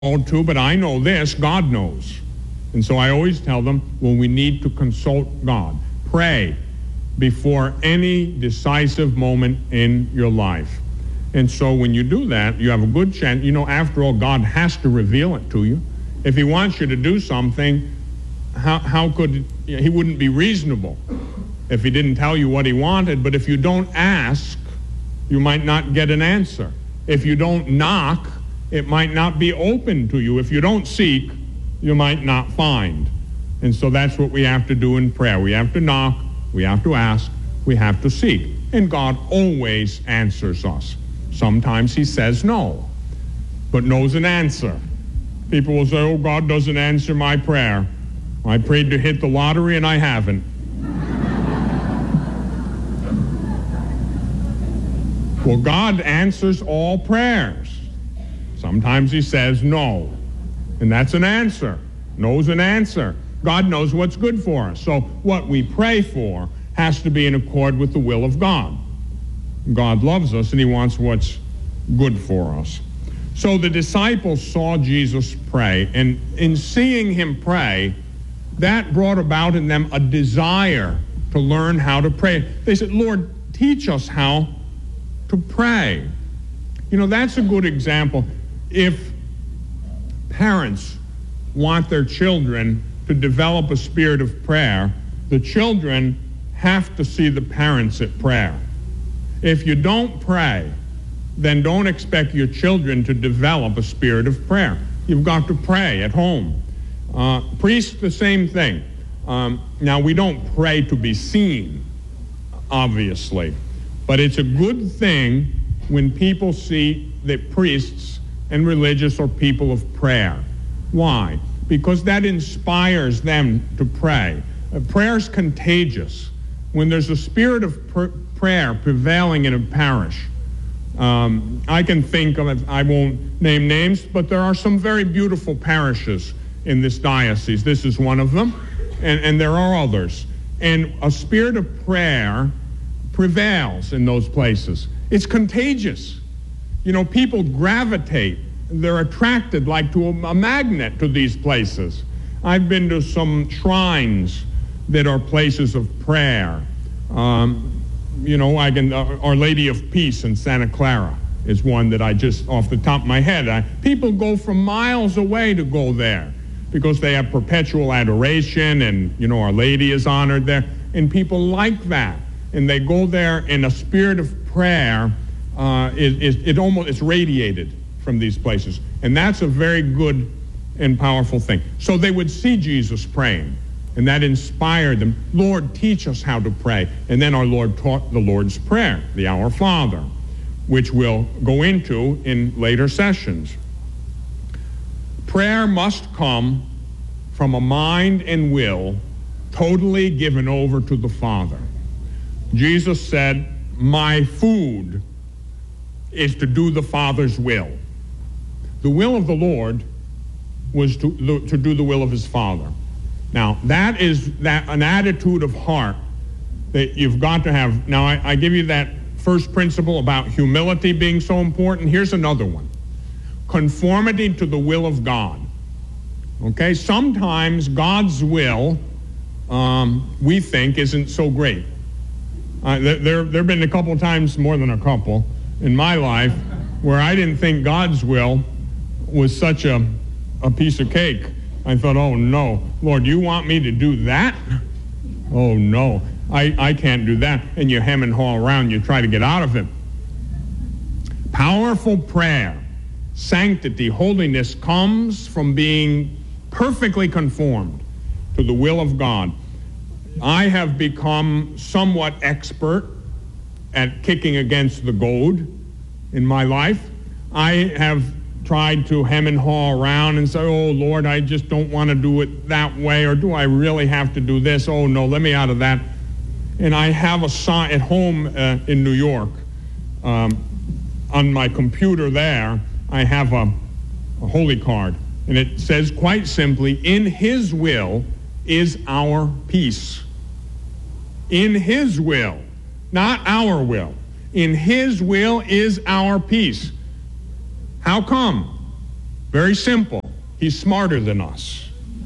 to, but I know this, God knows. And so I always tell them, well, we need to consult God. Pray before any decisive moment in your life. And so when you do that, you have a good chance. After all, God has to reveal it to you. If he wants you to do something, how could he wouldn't be reasonable if he didn't tell you what he wanted. But if you don't ask, you might not get an answer. If you don't knock, it might not be open to you. If you don't seek, you might not find. And so that's what we have to do in prayer. We have to knock, we have to ask, we have to seek. And God always answers us. Sometimes he says no, but no's an answer. People will say, oh, God doesn't answer my prayer. I prayed to hit the lottery and I haven't. Well, God answers all prayers. Sometimes he says no, and that's an answer. No's an answer. God knows what's good for us. So what we pray for has to be in accord with the will of God. God loves us and he wants what's good for us. So the disciples saw Jesus pray, and in seeing him pray, that brought about in them a desire to learn how to pray. They said, Lord, teach us how to pray. That's a good example. If parents want their children to develop a spirit of prayer, the children have to see the parents at prayer. If you don't pray, then don't expect your children to develop a spirit of prayer. You've got to pray at home. Priests, the same thing. Now, we don't pray to be seen, obviously, but it's a good thing when people see that priests and religious are people of prayer. Why? Because that inspires them to pray. Prayer's contagious. When there's a spirit of prayer prevailing in a parish, I can think of, I won't name names, but there are some very beautiful parishes in this diocese. This is one of them, and there are others. And a spirit of prayer prevails in those places. It's contagious. People gravitate. They're attracted like to a magnet to these places. I've been to some shrines that are places of prayer. Our Lady of Peace in Santa Clara is one that I just, off the top of my head, people go from miles away to go there because they have perpetual adoration, and, Our Lady is honored there, and people like that. And they go there in a spirit of prayer. It's radiated from these places. And that's a very good and powerful thing. So they would see Jesus praying, and that inspired them. Lord, teach us how to pray. And then our Lord taught the Lord's Prayer, the Our Father, which we'll go into in later sessions. Prayer must come from a mind and will totally given over to the Father. Jesus said, my food is to do the Father's will. The will of the Lord was to do the will of his Father. Now, that is an attitude of heart that you've got to have. Now, I give you that first principle about humility being so important. Here's another one. Conformity to the will of God. Okay? Sometimes God's will, we think, isn't so great. There have been a couple times, more than a couple, in my life where I didn't think God's will was such a piece of cake. I thought, oh no, Lord, you want me to do that? Oh no, I can't do that. And you hem and haw around, you try to get out of it. Powerful prayer, sanctity, holiness comes from being perfectly conformed to the will of God. I have become somewhat expert at kicking against the goad in my life. I have tried to hem and haw around and say, oh, Lord, I just don't want to do it that way, or do I really have to do this? Oh, no, let me out of that. And I have a sign at home in New York. On my computer there, I have a holy card, and it says quite simply, in his will is our peace. In his will, not our will. In his will is our peace. How come? Very simple. He's smarter than us.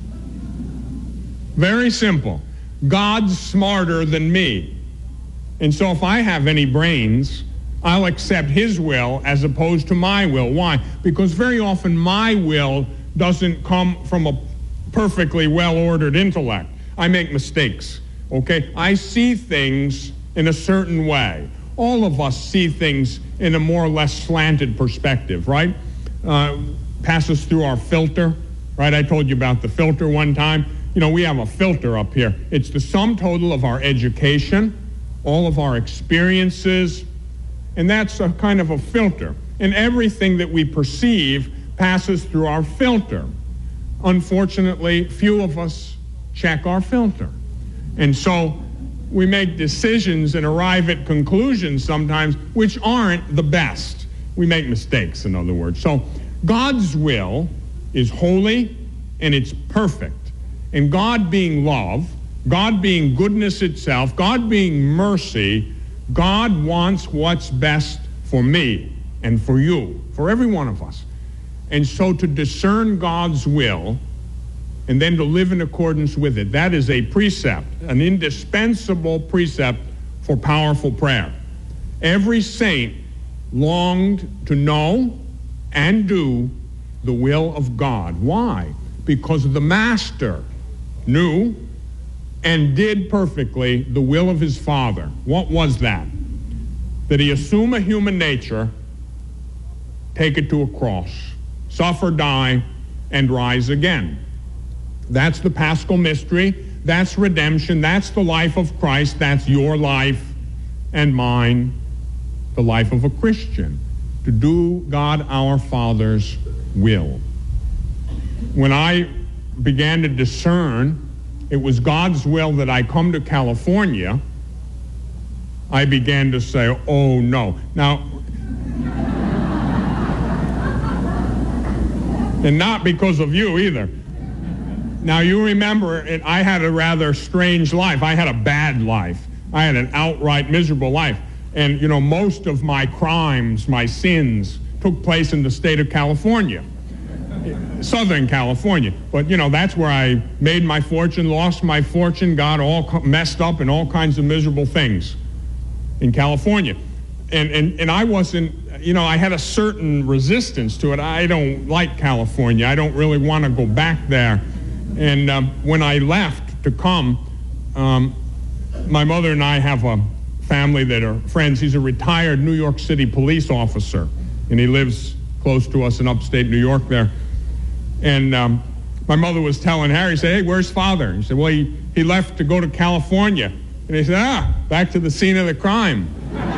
Very simple. God's smarter than me. And so if I have any brains, I'll accept his will as opposed to my will. Why? Because very often my will doesn't come from a perfectly well-ordered intellect. I make mistakes, okay? I see things in a certain way. All of us see things in a more or less slanted perspective, right? Passes through our filter, right? I told you about the filter one time. You know, we have a filter up here. It's the sum total of our education, all of our experiences, and that's a kind of a filter. And everything that we perceive passes through our filter. Unfortunately, few of us check our filter. And so we make decisions and arrive at conclusions sometimes which aren't the best. We make mistakes, in other words. So God's will is holy and it's perfect. And God being love, God being goodness itself, God being mercy, God wants what's best for me and for you, for every one of us. And so to discern God's will and then to live in accordance with it, that is a precept, an indispensable precept for powerful prayer. Every saint longed to know and do the will of God. Why? Because the Master knew and did perfectly the will of his Father. What was that? That he assume a human nature, take it to a cross, suffer, die, and rise again. That's the Paschal mystery. That's redemption. That's the life of Christ. That's your life and mine, the life of a Christian, to do God our Father's will. When I began to discern it was God's will that I come to California, I began to say, oh no. Now, and not because of you either. Now you remember, I had a rather strange life. I had a bad life. I had an outright miserable life. And you know, most of my crimes, my sins, took place in the state of California. Southern California. But, you know, that's where I made my fortune, lost my fortune, got all messed up in all kinds of miserable things in California. And I wasn't, you know, I had a certain resistance to it. I don't like California. I don't really want to go back there. And when I left to come, my mother and I have a family that are friends. He's a retired New York City police officer, and he lives close to us in upstate New York there. And my mother was telling Harry, said, hey, where's Father? He said, well, he left to go to California. And he said, back to the scene of the crime.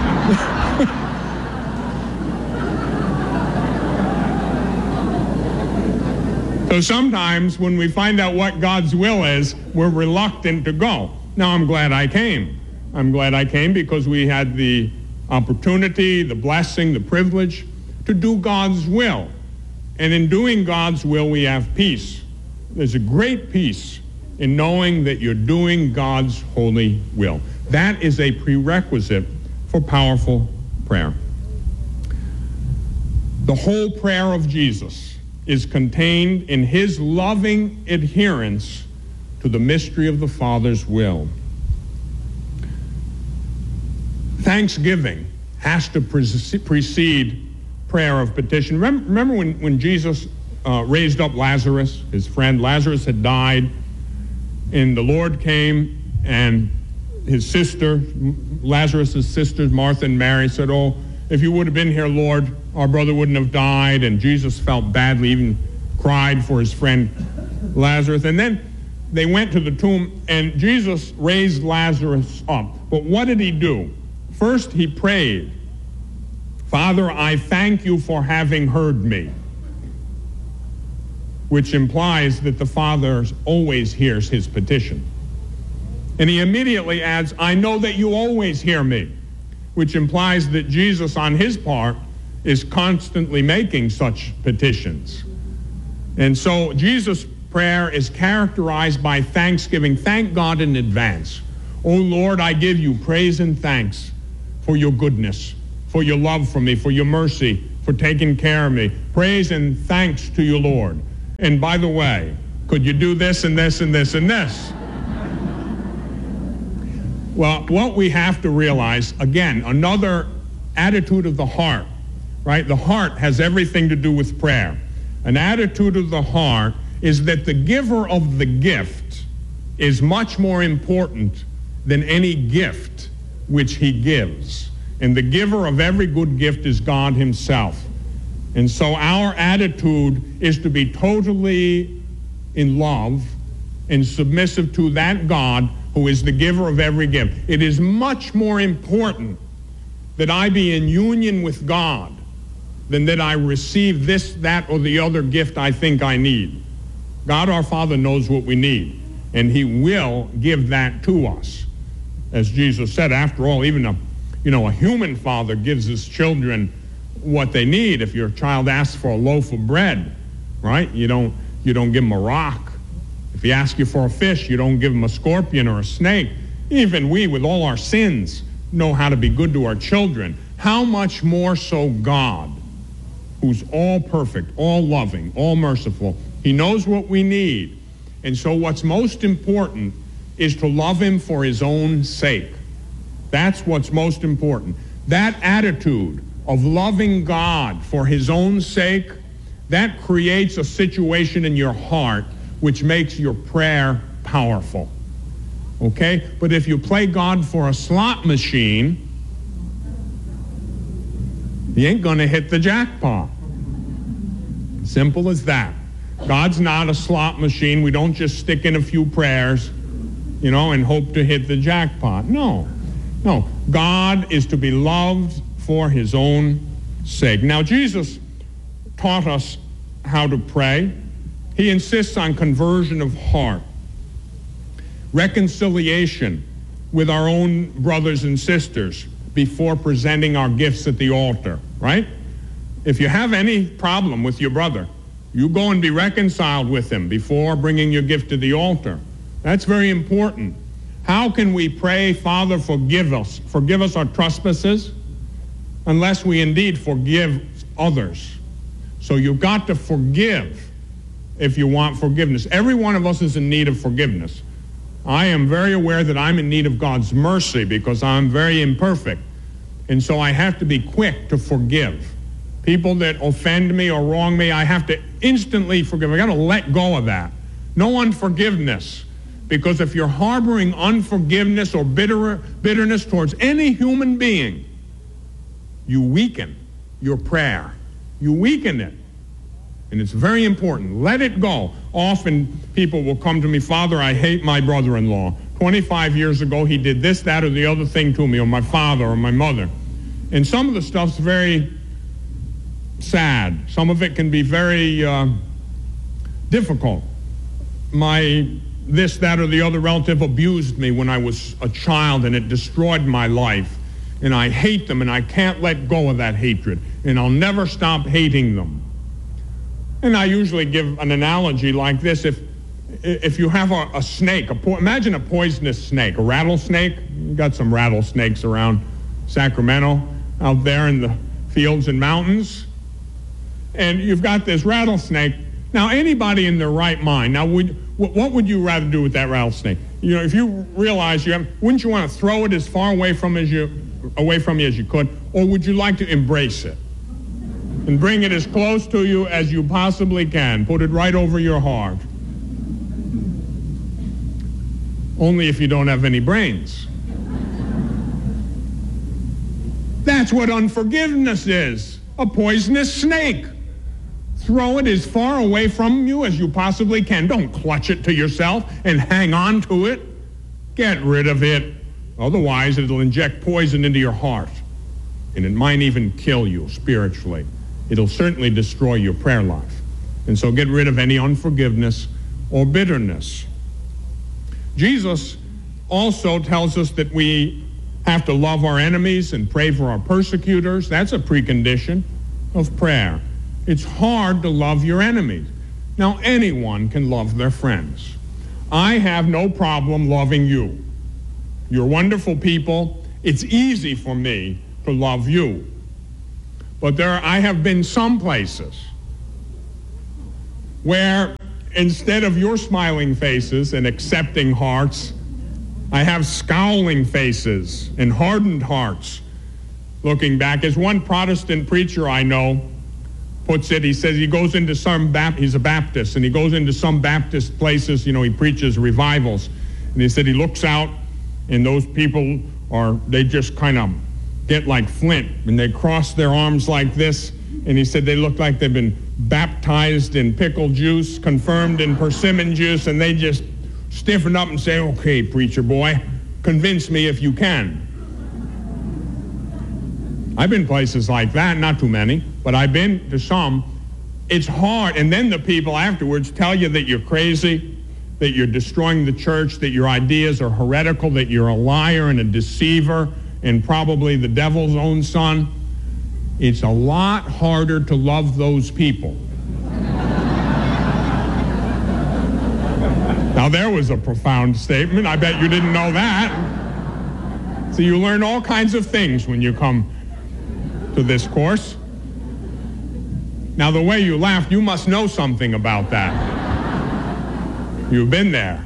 So sometimes when we find out what God's will is, we're reluctant to go. Now, I'm glad I came. I'm glad I came because we had the opportunity, the blessing, the privilege to do God's will. And in doing God's will, we have peace. There's a great peace in knowing that you're doing God's holy will. That is a prerequisite for powerful prayer. The whole prayer of Jesus is contained in his loving adherence to the mystery of the Father's will. Thanksgiving has to precede prayer of petition. Remember when Jesus raised up Lazarus, his friend? Lazarus had died, and the Lord came, and his sister, Lazarus' sisters, Martha and Mary, said, oh, if you would have been here, Lord, our brother wouldn't have died. And Jesus felt badly, even cried for his friend Lazarus. And then they went to the tomb, and Jesus raised Lazarus up. But what did he do? First, he prayed, Father, I thank you for having heard me, which implies that the Father always hears his petition. And he immediately adds, I know that you always hear me, which implies that Jesus, on his part, is constantly making such petitions. And so Jesus' prayer is characterized by thanksgiving. Thank God in advance. Oh Lord, I give you praise and thanks for your goodness, for your love for me, for your mercy, for taking care of me. Praise and thanks to you, Lord. And by the way, could you do this and this and this and this? Well, what we have to realize, again, another attitude of the heart, right? The heart has everything to do with prayer. An attitude of the heart is that the giver of the gift is much more important than any gift which he gives. And the giver of every good gift is God himself. And so our attitude is to be totally in love and submissive to that God who is the giver of every gift. It is much more important that I be in union with God than that I receive this, that, or the other gift I think I need. God our Father knows what we need, and he will give that to us. As Jesus said, after all, even a human father gives his children what they need. If your child asks for a loaf of bread, right, you don't give him a rock. If he asks you for a fish, you don't give him a scorpion or a snake. Even we, with all our sins, know how to be good to our children. How much more so God, who's all perfect, all loving, all merciful. He knows what we need. And so what's most important is to love him for his own sake. That's what's most important. That attitude of loving God for his own sake, that creates a situation in your heart which makes your prayer powerful. Okay? But if you play God for a slot machine, you ain't going to hit the jackpot. Simple as that. God's not a slot machine. We don't just stick in a few prayers, and hope to hit the jackpot. No. God is to be loved for his own sake. Now, Jesus taught us how to pray. He insists on conversion of heart, reconciliation with our own brothers and sisters before presenting our gifts at the altar, right? If you have any problem with your brother, you go and be reconciled with him before bringing your gift to the altar. That's very important. How can we pray, Father, forgive us our trespasses, unless we indeed forgive others? So you've got to forgive if you want forgiveness. Every one of us is in need of forgiveness. I am very aware that I'm in need of God's mercy because I'm very imperfect. And so I have to be quick to forgive. People that offend me or wrong me, I have to instantly forgive. I got to let go of that. No unforgiveness. Because if you're harboring unforgiveness or bitterness towards any human being, you weaken your prayer. You weaken it. And it's very important. Let it go. Often people will come to me, Father, I hate my brother-in-law. 25 years ago, he did this, that, or the other thing to me, or my father, or my mother. And some of the stuff's very sad. Some of it can be very difficult. My this, that, or the other relative abused me when I was a child, and it destroyed my life. And I hate them, and I can't let go of that hatred. And I'll never stop hating them. And I usually give an analogy like this. If you have a snake, imagine a poisonous snake, a rattlesnake. You got some rattlesnakes around Sacramento, out there in the fields and mountains. And you've got this rattlesnake. Now, anybody in their right mind, what would you rather do with that rattlesnake? If you realize wouldn't you want to throw it as far away from you as you could, or would you like to embrace it and bring it as close to you as you possibly can? Put it right over your heart. Only if you don't have any brains. That's what unforgiveness is. A poisonous snake. Throw it as far away from you as you possibly can. Don't clutch it to yourself and hang on to it. Get rid of it. Otherwise, it'll inject poison into your heart. And it might even kill you spiritually. It'll certainly destroy your prayer life. And so get rid of any unforgiveness or bitterness. Jesus also tells us that we have to love our enemies and pray for our persecutors. That's a precondition of prayer. It's hard to love your enemies. Now, anyone can love their friends. I have no problem loving you. You're wonderful people. It's easy for me to love you. But I have been some places where instead of your smiling faces and accepting hearts, I have scowling faces and hardened hearts looking back. As one Protestant preacher I know puts it, he says he goes into he's a Baptist, and he goes into some Baptist places, he preaches revivals. And he said he looks out, and those people they just kind of get like flint, and they cross their arms like this. And he said they look like they've been baptized in pickle juice, confirmed in persimmon juice, and they just stiffen up and say, "Okay, preacher boy, convince me if you can." I've been places like that, not too many, but I've been to some. It's hard, and then the people afterwards tell you that you're crazy, that you're destroying the church, that your ideas are heretical, that you're a liar and a deceiver, and probably the devil's own son. It's a lot harder to love those people. Now, there was a profound statement. I bet you didn't know that. So you learn all kinds of things when you come to this course. Now, the way you laughed, you must know something about that. You've been there.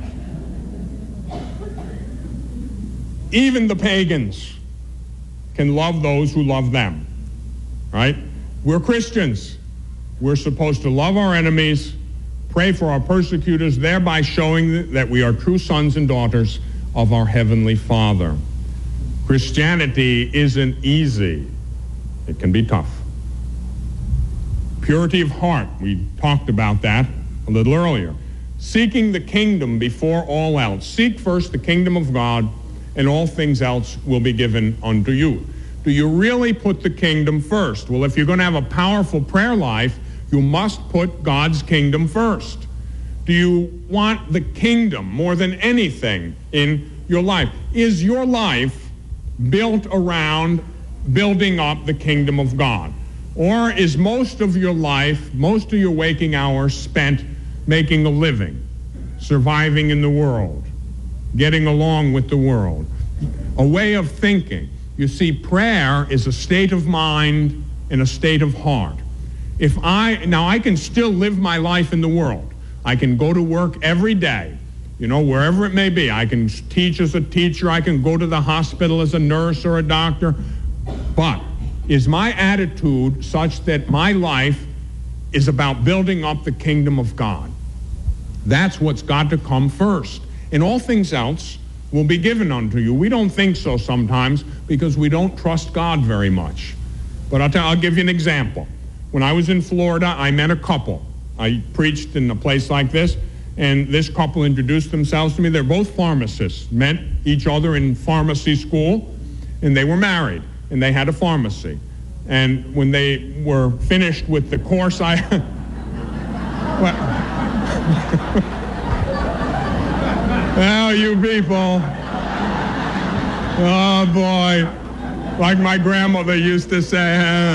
Even the pagans can love those who love them, right? We're Christians. We're supposed to love our enemies, pray for our persecutors, thereby showing that we are true sons and daughters of our Heavenly Father. Christianity isn't easy. It can be tough. Purity of heart, we talked about that a little earlier. Seeking the kingdom before all else. Seek first the kingdom of God, and all things else will be given unto you. Do you really put the kingdom first? Well, if you're going to have a powerful prayer life, you must put God's kingdom first. Do you want the kingdom more than anything in your life? Is your life built around building up the kingdom of God? Or is most of your life, most of your waking hours spent making a living, surviving in the world, getting along with the world? A way of thinking. You see, prayer is a state of mind and a state of heart. Now I can still live my life in the world. I can go to work every day, wherever it may be. I can teach as a teacher. I can go to the hospital as a nurse or a doctor. But is my attitude such that my life is about building up the kingdom of God? That's what's got to come first. And all things else will be given unto you. We don't think so sometimes because we don't trust God very much. But I'll give you an example. When I was in Florida, I met a couple. I preached in a place like this, and this couple introduced themselves to me. They're both pharmacists, met each other in pharmacy school, and they were married, and they had a pharmacy. And when they were finished with the course, well, you people. Oh, boy. Like my grandmother used to say,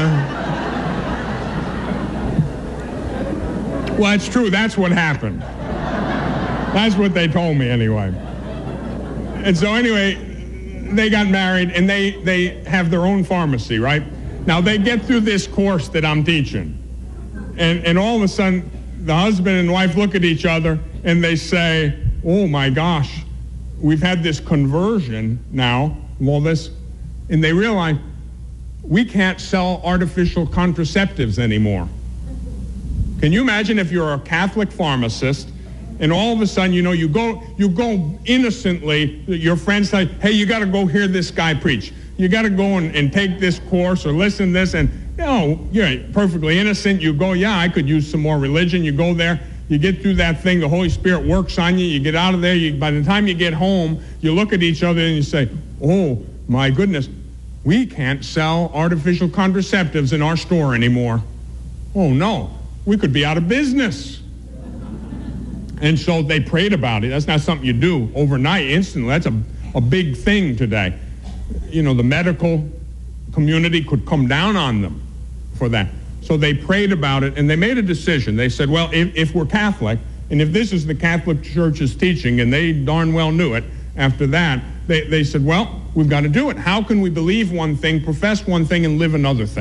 Well, it's true. That's what happened. That's what they told me anyway. And so anyway, they got married, and they have their own pharmacy, right? Now, they get through this course that I'm teaching, and all of a sudden, the husband and wife look at each other, and they say, oh, my gosh, we've had this conversion now, all this, and they realize we can't sell artificial contraceptives anymore. Can you imagine if you're a Catholic pharmacist, and all of a sudden, you go innocently, your friends say, hey, you got to go hear this guy preach. You got to go and take this course or listen to this, and, you're perfectly innocent. You go, yeah, I could use some more religion. You go there, you get through that thing, the Holy Spirit works on you, you get out of there, by the time you get home, you look at each other and you say, oh, my goodness, we can't sell artificial contraceptives in our store anymore. Oh, no, we could be out of business. And so they prayed about it. That's not something you do overnight, instantly. That's a big thing today. The medical community could come down on them for that. So they prayed about it, and they made a decision. They said, well, if we're Catholic, and if this is the Catholic Church's teaching, and they darn well knew it, after that, they said, well, we've got to do it. How can we believe one thing, profess one thing, and live another thing?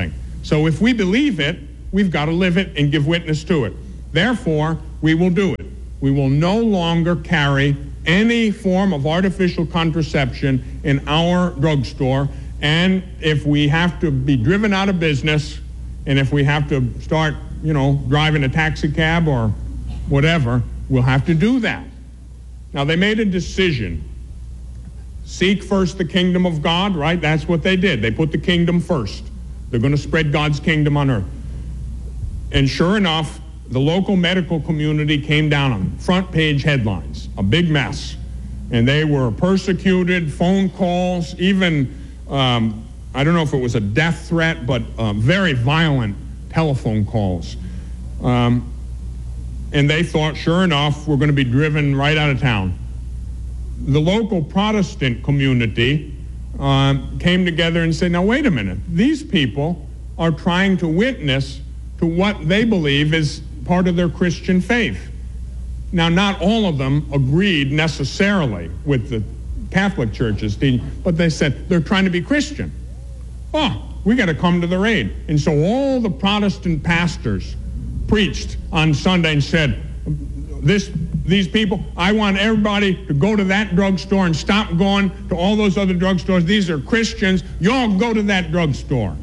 So if we believe it, we've got to live it and give witness to it. Therefore, we will do it. We will no longer carry any form of artificial contraception in our drugstore. And if we have to be driven out of business, and if we have to start, driving a taxi cab or whatever, we'll have to do that. Now, they made a decision. Seek first the kingdom of God, right? That's what they did. They put the kingdom first. They're going to spread God's kingdom on earth. And sure enough, the local medical community came down on front page headlines, a big mess. And they were persecuted, phone calls, even, I don't know if it was a death threat, but very violent telephone calls. And they thought, sure enough, we're going to be driven right out of town. The local Protestant community came together and said, now wait a minute, these people are trying to witness to what they believe is part of their Christian faith. Now, not all of them agreed necessarily with the Catholic Church's teaching, but they said they're trying to be Christian. Oh, we got to come to their aid. And so all the Protestant pastors preached on Sunday and said, these people, I want everybody to go to that drugstore and stop going to all those other drugstores. These are Christians. You all go to that drugstore.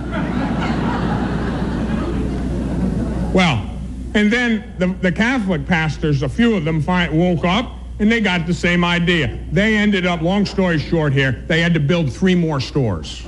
Well, and then the Catholic pastors, a few of them woke up and they got the same idea. They ended up, long story short here, they had to build 3 more stores.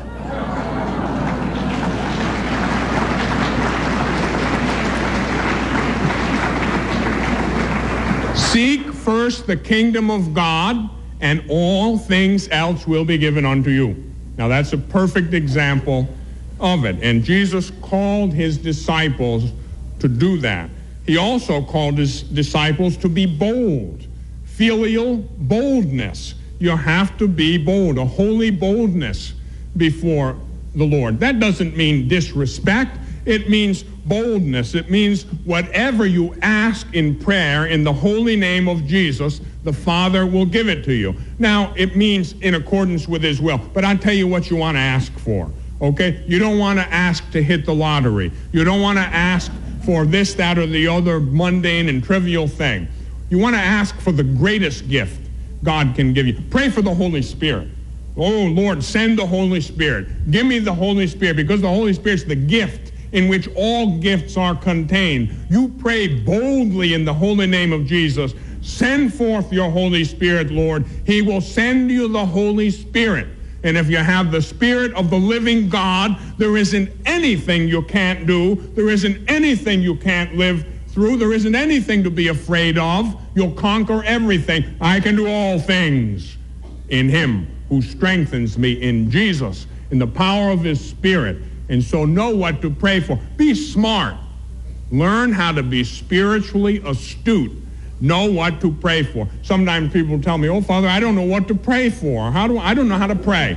Seek first the kingdom of God, and all things else will be given unto you. Now that's a perfect example of it. And Jesus called his disciples to do that. He also called his disciples to be bold. Filial boldness. You have to be bold, a holy boldness before the Lord. That doesn't mean disrespect. It means boldness. It means whatever you ask in prayer in the holy name of Jesus, the Father will give it to you. Now, it means in accordance with his will. But I'll tell you what you want to ask for, okay? You don't want to ask to hit the lottery. You don't want to ask for this, that, or the other mundane and trivial thing. You want to ask for the greatest gift God can give you. Pray for the Holy Spirit. Oh, Lord, send the Holy Spirit. Give me the Holy Spirit, because the Holy Spirit's the gift in which all gifts are contained. You pray boldly in the holy name of Jesus. Send forth your Holy Spirit, Lord. He will send you the Holy Spirit. And if you have the Spirit of the living God, there isn't anything you can't do. There isn't anything you can't live through. There isn't anything to be afraid of. You'll conquer everything. I can do all things in him who strengthens me, in Jesus, in the power of his Spirit. And so know what to pray for. Be smart. Learn how to be spiritually astute. Know what to pray for. Sometimes people tell me, oh, Father, I don't know what to pray for. I don't know how to pray.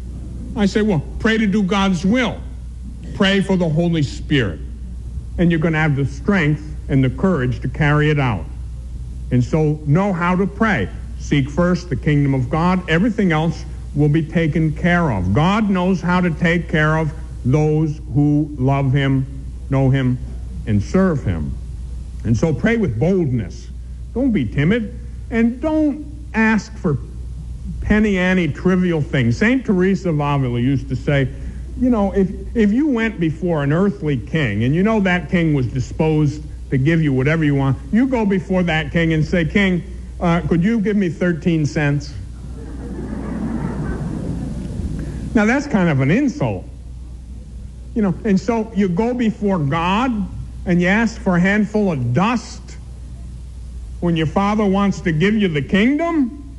I say, well, pray to do God's will. Pray for the Holy Spirit. And you're going to have the strength and the courage to carry it out. And so know how to pray. Seek first the kingdom of God. Everything else will be taken care of. God knows how to take care of those who love him, know him, and serve him. And so pray with boldness. Don't be timid, and don't ask for penny-ante trivial things. St. Teresa of Avila used to say, if you went before an earthly king, and you know that king was disposed to give you whatever you want, you go before that king and say, King, could you give me 13 cents? Now that's kind of an insult. And so you go before God and you ask for a handful of dust when your Father wants to give you the kingdom?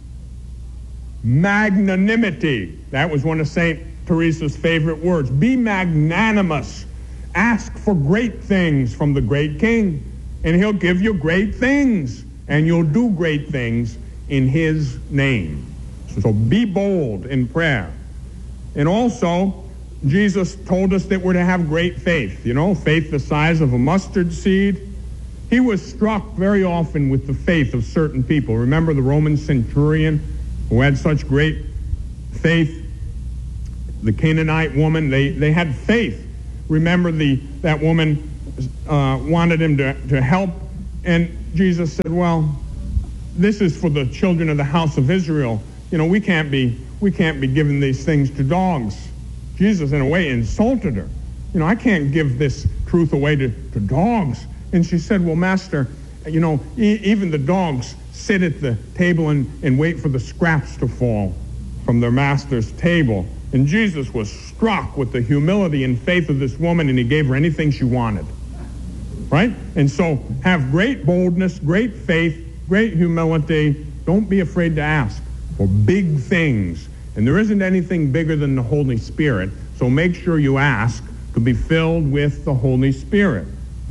Magnanimity. That was one of St. Teresa's favorite words. Be magnanimous. Ask for great things from the great king, and he'll give you great things, and you'll do great things in his name. So be bold in prayer. And also, Jesus told us that we're to have great faith. Faith the size of a mustard seed. He was struck very often with the faith of certain people. Remember the Roman centurion who had such great faith? The Canaanite woman, they had faith. remember that woman wanted him to help, and Jesus said, well, this is for the children of the house of Israel. You know, we can't be giving these things to dogs. Jesus, in a way, insulted her. You know, I can't give this truth away to dogs. And she said, well, Master, you know, even the dogs sit at the table and wait for the scraps to fall from their master's table. And Jesus was struck with the humility and faith of this woman, and he gave her anything she wanted. Right? And so have great boldness, great faith, great humility. Don't be afraid to ask for big things. And there isn't anything bigger than the Holy Spirit. So make sure you ask to be filled with the Holy Spirit.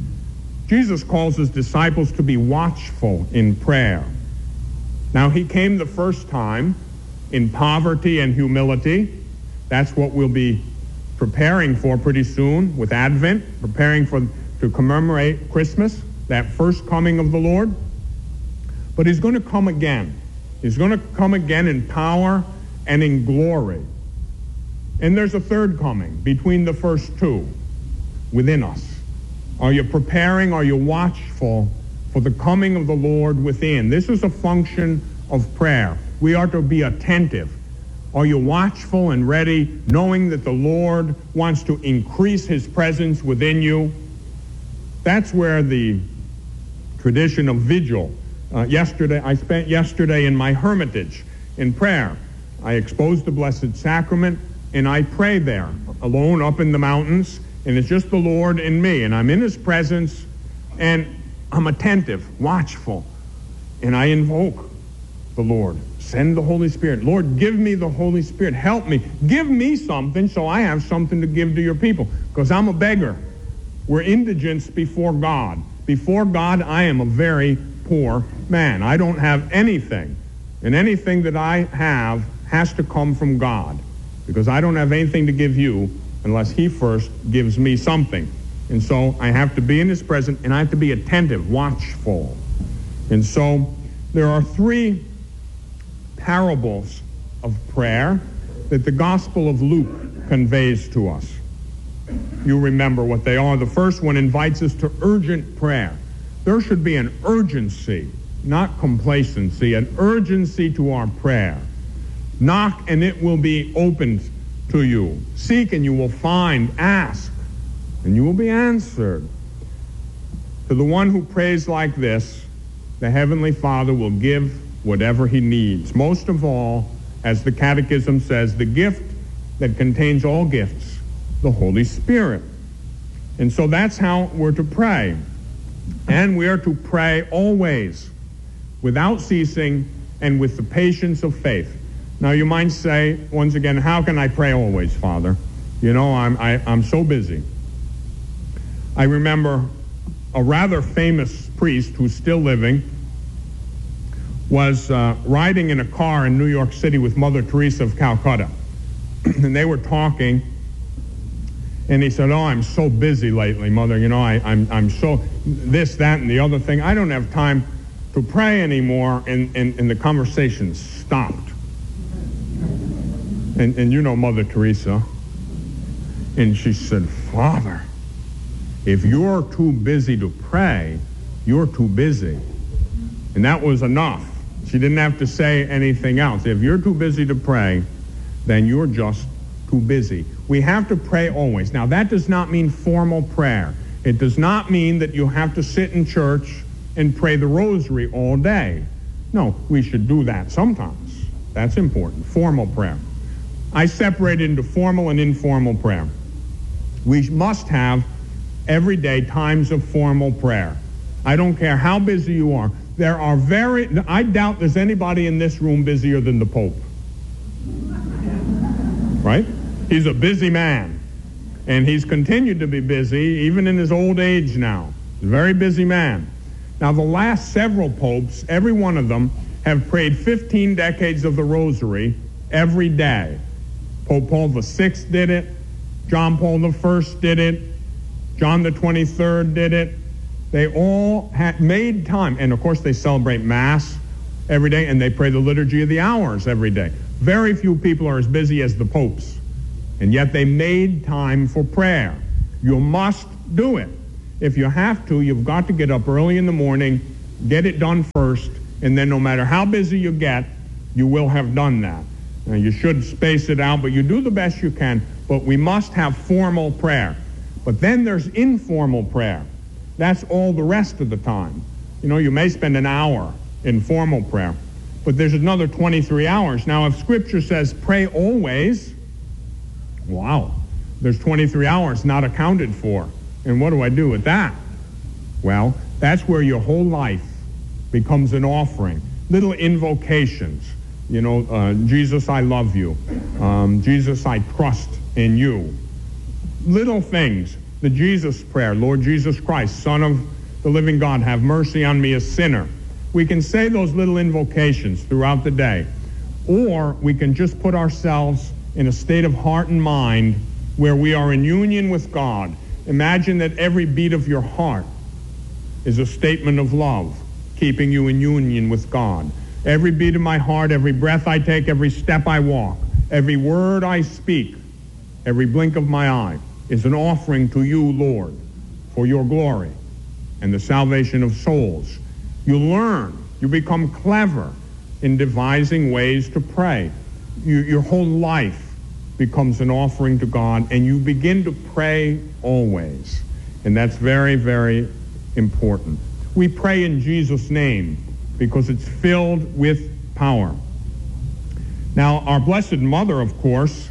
Jesus calls his disciples to be watchful in prayer. Now, he came the first time in poverty and humility. That's what we'll be preparing for pretty soon with Advent, preparing to commemorate Christmas, that first coming of the Lord. But he's going to come again. He's going to come again in power and in glory. And there's a third coming between the first two within us. Are you preparing? Are you watchful for the coming of the Lord within? This is a function of prayer. We are to be attentive. Are you watchful and ready, knowing that the Lord wants to increase his presence within you? That's where the tradition of vigil. I spent yesterday in my hermitage in prayer. I exposed the Blessed Sacrament, and I pray there, alone up in the mountains, and it's just the Lord and me, and I'm in his presence, and I'm attentive, watchful, and I invoke the Lord. Send the Holy Spirit. Lord, give me the Holy Spirit. Help me. Give me something so I have something to give to your people, because I'm a beggar. We're indigents before God. Before God, I am a very poor man. I don't have anything, and anything that I have has to come from God, because I don't have anything to give you unless he first gives me something. And so I have to be in his presence, and I have to be attentive, watchful. And so there are three parables of prayer that the Gospel of Luke conveys to us. You remember what they are. The first one invites us to urgent prayer. There should be an urgency, not complacency, an urgency to our prayer. Knock and it will be opened to you. Seek and you will find. Ask and you will be answered. To the one who prays like this, the Heavenly Father will give whatever he needs. Most of all, as the Catechism says, the gift that contains all gifts, the Holy Spirit. And so that's how we're to pray. And we are to pray always, without ceasing, and with the patience of faith. Now you might say, once again, how can I pray always, Father? You know, I'm so busy. I remember a rather famous priest who's still living was riding in a car in New York City with Mother Teresa of Calcutta. And they were talking, and he said, oh, I'm so busy lately, Mother. You know, I'm so this, that, and the other thing. I don't have time to pray anymore. And the conversation stopped. And you know Mother Teresa. And she said, Father, if you're too busy to pray, you're too busy. And that was enough. She didn't have to say anything else. If you're too busy to pray, then you're just too busy. We have to pray always. Now, that does not mean formal prayer. It does not mean that you have to sit in church and pray the rosary all day. No, we should do that sometimes. That's important. Formal prayer. I separate into formal and informal prayer. We must have every day times of formal prayer. I don't care how busy you are. I doubt there's anybody in this room busier than the Pope. Right? He's a busy man. And he's continued to be busy even in his old age now. He's a very busy man. Now, the last several popes, every one of them, have prayed 15 decades of the rosary every day. Pope Paul VI did it. John Paul I did it. John the 23rd did it. They all had made time. And, of course, they celebrate Mass every day, and they pray the Liturgy of the Hours every day. Very few people are as busy as the popes. And yet they made time for prayer. You must do it. If you have to, you've got to get up early in the morning, get it done first, and then no matter how busy you get, you will have done that. Now, you should space it out, but you do the best you can. But we must have formal prayer. But then there's informal prayer. That's all the rest of the time. You know, you may spend an hour in formal prayer, but there's another 23 hours. Now, if Scripture says pray always, wow, there's 23 hours not accounted for. And what do I do with that? Well, that's where your whole life becomes an offering. Little invocations. You know, Jesus, I love you. Jesus, I trust in you. Little things. The Jesus prayer, Lord Jesus Christ, Son of the living God, have mercy on me, a sinner. We can say those little invocations throughout the day. Or we can just put ourselves in a state of heart and mind where we are in union with God. Imagine that every beat of your heart is a statement of love, keeping you in union with God. Every beat of my heart, every breath I take, every step I walk, every word I speak, every blink of my eye is an offering to you, Lord, for your glory and the salvation of souls. You learn, you become clever in devising ways to pray. Your whole life becomes an offering to God, and you begin to pray always. And that's very, very important. We pray in Jesus' name because it's filled with power. Now, our Blessed Mother, of course,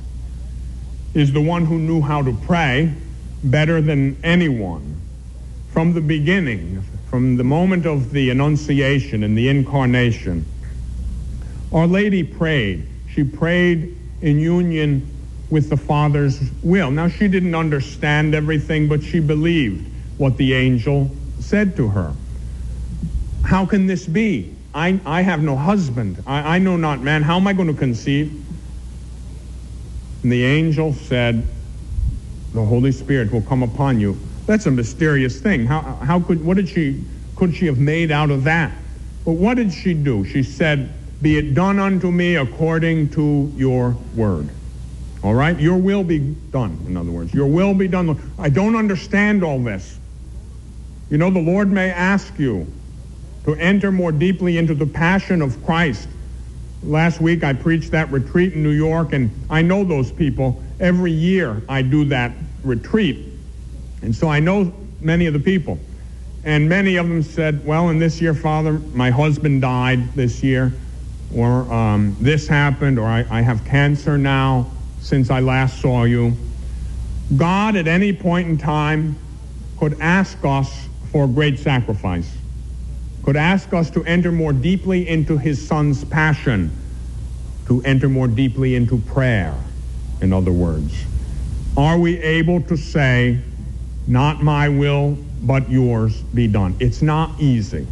is the one who knew how to pray better than anyone. From the beginning, from the moment of the Annunciation and the Incarnation, Our Lady prayed. She prayed in union with the Father's will. Now, she didn't understand everything, but she believed what the angel said to her. How can this be? I have no husband. I know not man. How am I going to conceive? And the angel said, the Holy Spirit will come upon you. That's a mysterious thing. Could she have made out of that? But what did she do? She said, be it done unto me according to your word. All right? Your will be done, in other words. Your will be done. I don't understand all this. You know, the Lord may ask you to enter more deeply into the passion of Christ. Last week I preached that retreat in New York, and I know those people. Every year I do that retreat. And so I know many of the people. And many of them said, well, in this year, Father, my husband died this year, or this happened, or I have cancer now since I last saw you. God at any point in time could ask us for a great sacrifice, could ask us to enter more deeply into his Son's passion, to enter more deeply into prayer, in other words. Are we able to say, not my will, but yours be done? It's not easy.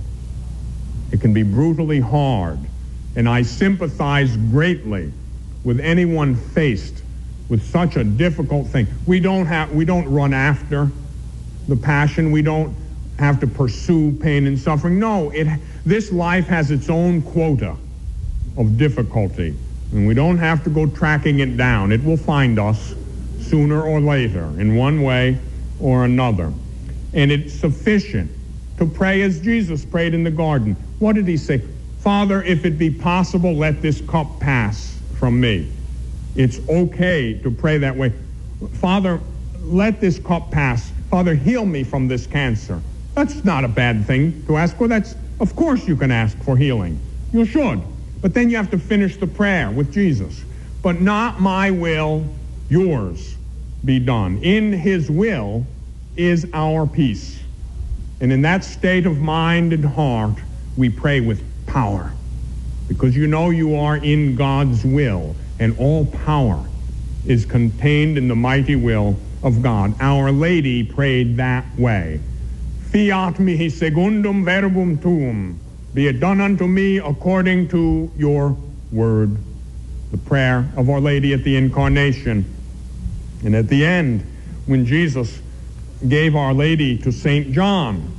It can be brutally hard. And I sympathize greatly with anyone faced with such a difficult thing. We don't run after the passion. We don't have to pursue pain and suffering. No, this life has its own quota of difficulty, and we don't have to go tracking it down. It will find us sooner or later in one way or another. And it's sufficient to pray as Jesus prayed in the garden. What did he say? Father, if it be possible, let this cup pass from me. It's okay to pray that way. Father, let this cup pass. Father, heal me from this cancer. That's not a bad thing to ask for. Of course you can ask for healing. You should. But then you have to finish the prayer with Jesus. But not my will, yours be done. In his will is our peace. And in that state of mind and heart, we pray with power. Because you know you are in God's will, and all power is contained in the mighty will of God. Our Lady prayed that way. Fiat mihi secundum verbum tuum. Be it done unto me according to your word. The prayer of Our Lady at the Incarnation. And at the end, when Jesus gave Our Lady to St. John,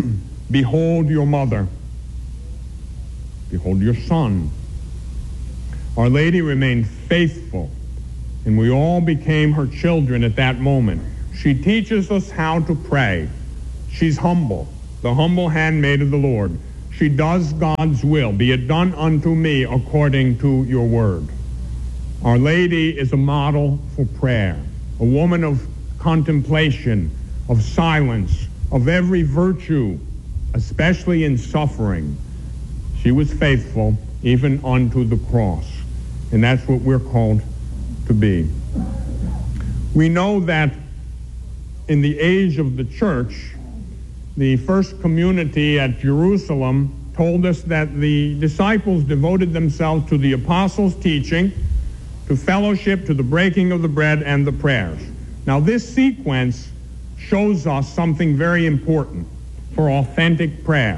behold your mother. Behold your son. Our Lady remained faithful, and we all became her children at that moment. She teaches us how to pray. She's humble, the humble handmaid of the Lord. She does God's will. Be it done unto me according to your word. Our Lady is a model for prayer, a woman of contemplation, of silence, of every virtue, especially in suffering. She was faithful even unto the cross. And that's what we're called to be. We know that in the age of the church, the first community at Jerusalem told us that the disciples devoted themselves to the apostles' teaching, to fellowship, to the breaking of the bread, and the prayers. Now this sequence shows us something very important for authentic prayer.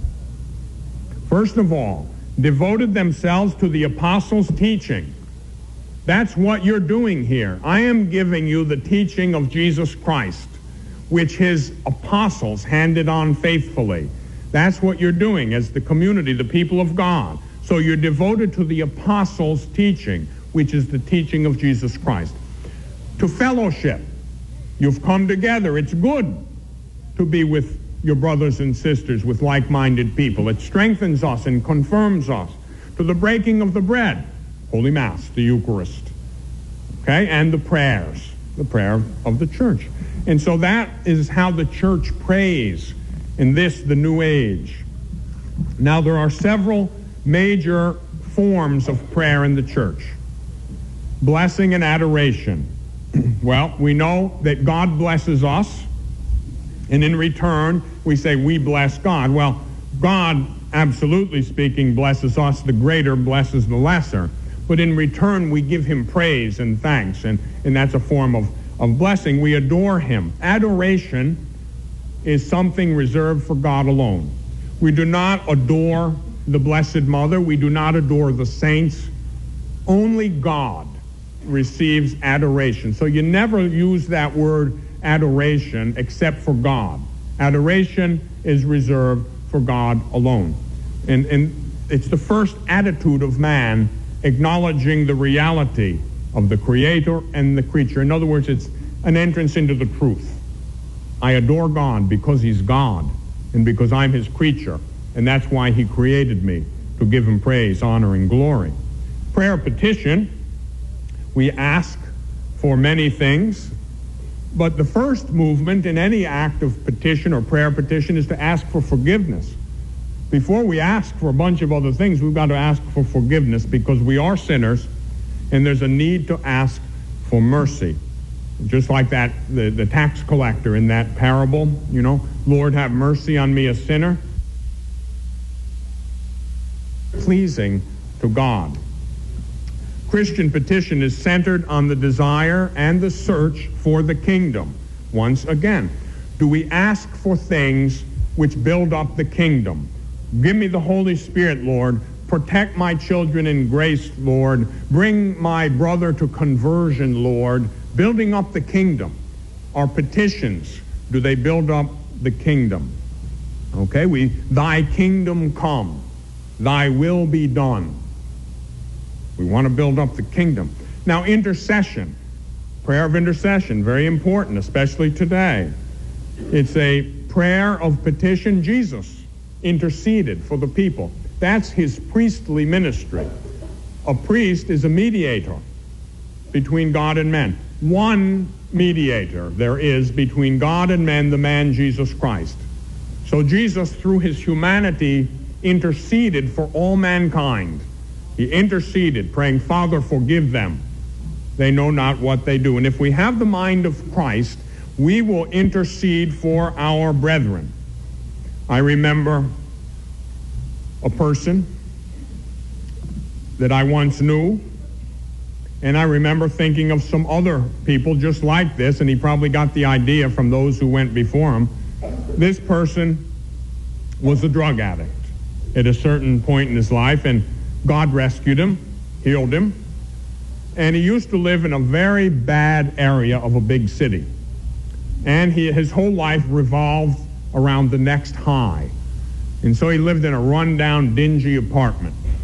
First of all, devoted themselves to the apostles' teaching. That's what you're doing here. I am giving you the teaching of Jesus Christ, which his apostles handed on faithfully. That's what you're doing as the community, the people of God. So you're devoted to the apostles' teaching, which is the teaching of Jesus Christ. To fellowship. You've come together. It's good to be with your brothers and sisters, with like-minded people. It strengthens us and confirms us. To the breaking of the bread, Holy Mass, the Eucharist, okay, and the prayers, the prayer of the church. And so that is how the church prays in this, the new age. Now there are several major forms of prayer in the church. Blessing and adoration. Well, we know that God blesses us, and in return, we say we bless God. Well, God, absolutely speaking, blesses us. The greater blesses the lesser. But in return, we give him praise and thanks, and that's a form of blessing. We adore him. Adoration is something reserved for God alone. We do not adore the Blessed Mother. We do not adore the saints. Only God receives adoration. So you never use that word adoration except for God. Adoration is reserved for God alone. And it's the first attitude of man, acknowledging the reality of the Creator and the creature. In other words, it's an entrance into the truth. I adore God because he's God and because I'm his creature, and that's why he created me, to give him praise, honor, and glory. Prayer petition, we ask for many things, but the first movement in any act of petition or prayer petition is to ask for forgiveness. Before we ask for a bunch of other things, we've got to ask for forgiveness because we are sinners, and there's a need to ask for mercy. Just like that, the tax collector in that parable, you know, Lord, have mercy on me, a sinner. Pleasing to God. Christian petition is centered on the desire and the search for the kingdom. Once again, do we ask for things which build up the kingdom? Give me the Holy Spirit, Lord. Protect my children in grace, Lord. Bring my brother to conversion, Lord. Building up the kingdom. Our petitions, do they build up the kingdom? Okay, thy kingdom come. Thy will be done. We want to build up the kingdom. Now, intercession. Prayer of intercession, very important, especially today. It's a prayer of petition. Jesus interceded for the people. That's his priestly ministry. A priest is a mediator between God and men. One mediator there is between God and men, the man Jesus Christ. So Jesus, through his humanity, interceded for all mankind. He interceded, praying, Father, forgive them. They know not what they do. And if we have the mind of Christ, we will intercede for our brethren. I remember a person that I once knew, and I remember thinking of some other people just like this, and he probably got the idea from those who went before him. This person was a drug addict at a certain point in his life, and God rescued him, healed him, and he used to live in a very bad area of a big city. And his whole life revolved around the next high. And so he lived in a run-down, dingy apartment.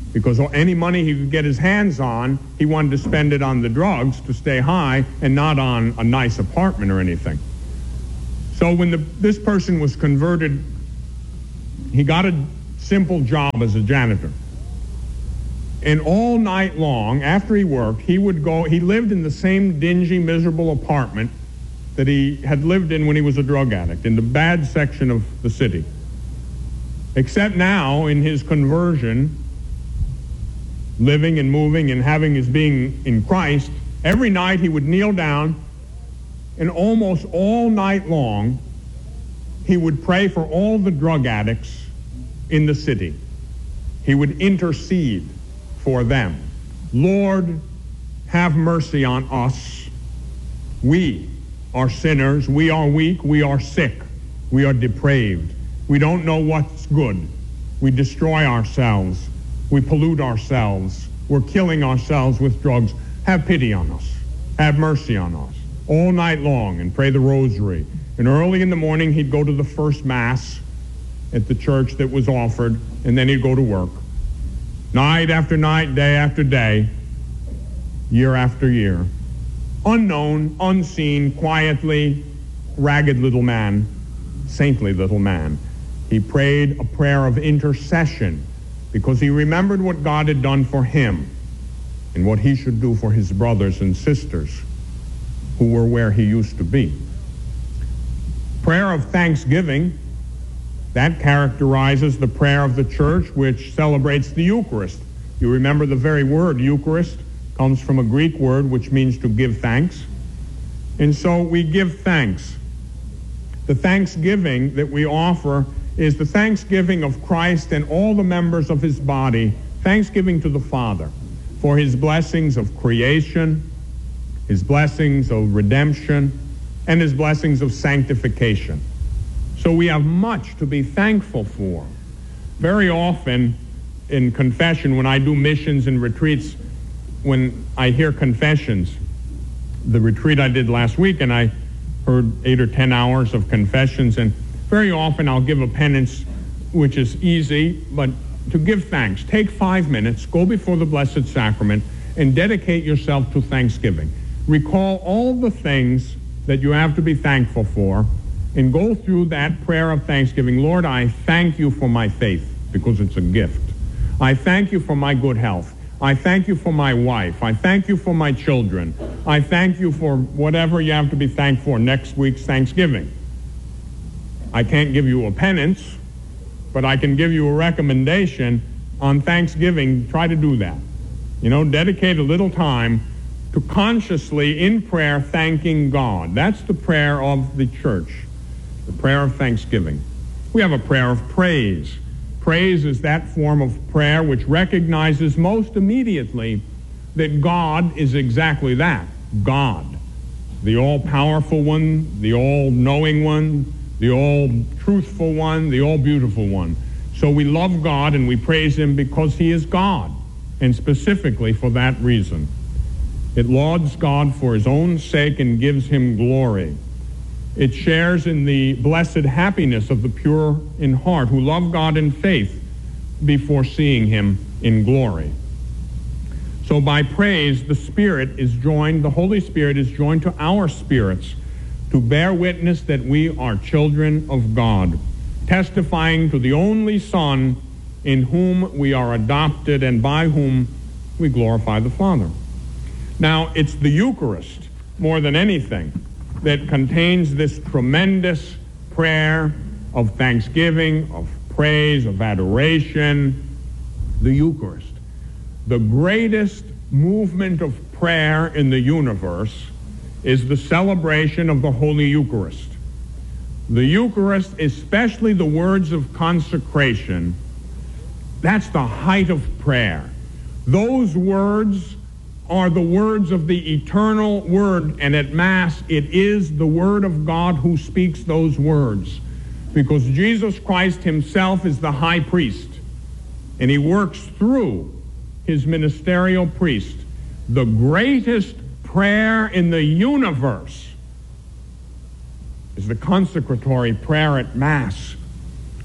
because any money he could get his hands on, he wanted to spend it on the drugs to stay high and not on a nice apartment or anything. So when this person was converted, he got a simple job as a janitor. And all night long, after he worked, he lived in the same dingy, miserable apartment that he had lived in when he was a drug addict, in the bad section of the city. Except now, in his conversion, living and moving and having his being in Christ, every night he would kneel down, and almost all night long, he would pray for all the drug addicts in the city. He would intercede for them. Lord, have mercy on us. We are sinners. We are weak. We are sick. We are depraved. We don't know what's good. We destroy ourselves. We pollute ourselves. We're killing ourselves with drugs. Have pity on us. Have mercy on us. All night long, and pray the rosary. And early in the morning, he'd go to the first Mass at the church that was offered, and then he'd go to work. Night after night, day after day, year after year. Unknown, unseen, quietly, ragged little man, saintly little man. He prayed a prayer of intercession because he remembered what God had done for him and what he should do for his brothers and sisters who were where he used to be. Prayer of thanksgiving, that characterizes the prayer of the church, which celebrates the Eucharist. You remember the very word Eucharist comes from a Greek word which means to give thanks. And so we give thanks. The thanksgiving that we offer is the thanksgiving of Christ and all the members of his body, thanksgiving to the Father for his blessings of creation, his blessings of redemption, and his blessings of sanctification. So we have much to be thankful for. Very often in confession, when I do missions and retreats, when I hear confessions, the retreat I did last week, and I heard 8 or 10 hours of confessions, and very often I'll give a penance, which is easy, but to give thanks. Take 5 minutes, go before the Blessed Sacrament, and dedicate yourself to thanksgiving. Recall all the things that you have to be thankful for, and go through that prayer of thanksgiving. Lord, I thank you for my faith, because it's a gift. I thank you for my good health. I thank you for my wife. I thank you for my children. I thank you for whatever you have to be thankful for next week's Thanksgiving. I can't give you a penance, but I can give you a recommendation on Thanksgiving. Try to do that. Dedicate a little time to consciously, in prayer, thanking God. That's the prayer of the church, the prayer of thanksgiving. We have a prayer of praise. Praise is that form of prayer which recognizes most immediately that God is exactly that, God, the all-powerful one, the all-knowing one, the all-truthful one, the all-beautiful one. So we love God and we praise him because he is God, and specifically for that reason. It lauds God for his own sake and gives him glory. It shares in the blessed happiness of the pure in heart who love God in faith before seeing him in glory. So by praise, the Holy Spirit is joined to our spirits to bear witness that we are children of God, testifying to the only Son in whom we are adopted and by whom we glorify the Father. Now, it's the Eucharist, more than anything, that contains this tremendous prayer of thanksgiving, of praise, of adoration, the Eucharist. The greatest movement of prayer in the universe is the celebration of the Holy Eucharist. The Eucharist, especially the words of consecration, that's the height of prayer. Those words are the words of the eternal Word, and at Mass it is the Word of God who speaks those words, because Jesus Christ himself is the high priest, and he works through his ministerial priest. The greatest prayer in the universe is the consecratory prayer at Mass,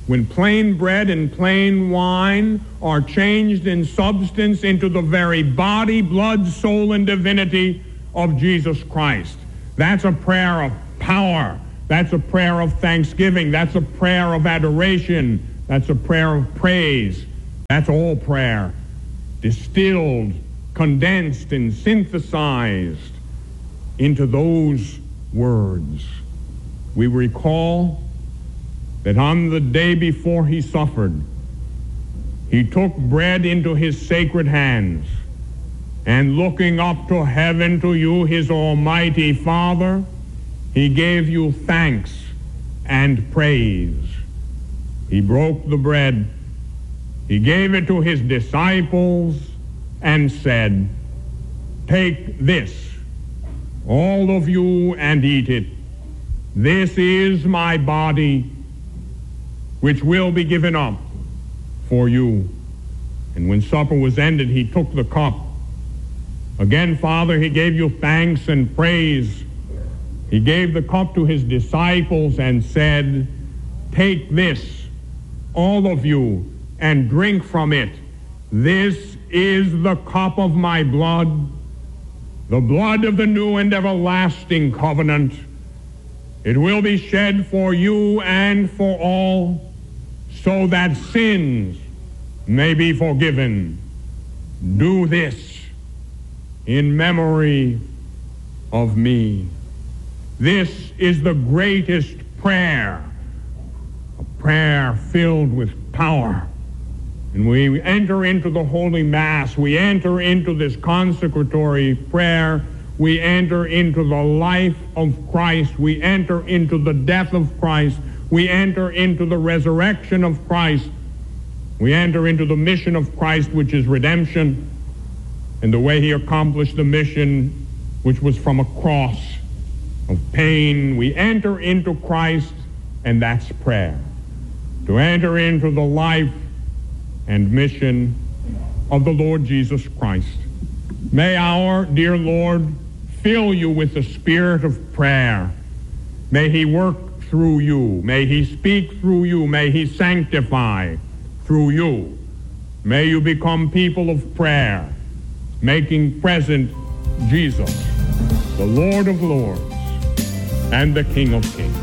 when plain bread and plain wine are changed in substance into the very body, blood, soul, and divinity of Jesus Christ. That's a prayer of power. That's a prayer of thanksgiving. That's a prayer of adoration. That's a prayer of praise. That's all prayer, distilled, condensed, and synthesized into those words. We recall that on the day before he suffered, he took bread into his sacred hands, and looking up to heaven to you, his almighty Father, he gave you thanks and praise. He broke the bread, he gave it to his disciples, and said, "Take this, all of you, and eat it. This is my body, which will be given up for you." And when supper was ended, he took the cup. Again, Father, he gave you thanks and praise. He gave the cup to his disciples and said, "Take this, all of you, and drink from it. This is the cup of my blood, the blood of the new and everlasting covenant. It will be shed for you and for all, so that sins may be forgiven. Do this in memory of me." This is the greatest prayer, a prayer filled with power. And we enter into the Holy Mass, we enter into this consecratory prayer, we enter into the life of Christ, we enter into the death of Christ, we enter into the resurrection of Christ, we enter into the mission of Christ, which is redemption, and the way he accomplished the mission, which was from a cross of pain. We enter into Christ, and that's prayer. To enter into the life and mission of the Lord Jesus Christ. May our dear Lord fill you with the spirit of prayer. May he work through you. May he speak through you. May he sanctify through you. May you become people of prayer, making present Jesus, the Lord of Lords and the King of Kings.